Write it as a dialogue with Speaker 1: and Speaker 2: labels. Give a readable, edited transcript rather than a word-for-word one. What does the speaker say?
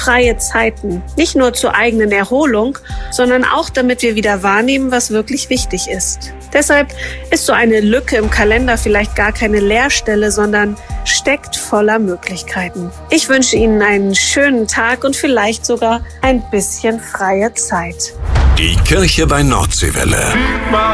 Speaker 1: freie Zeiten. Nicht nur zur eigenen Erholung, sondern auch, damit wir wieder wahrnehmen, was wirklich wichtig ist. Deshalb ist so eine Lücke im Kalender vielleicht gar keine Leerstelle, sondern steckt voller Möglichkeiten. Ich wünsche Ihnen einen schönen Tag und vielleicht sogar ein bisschen freie Zeit.
Speaker 2: Die Kirche bei Nordseewelle.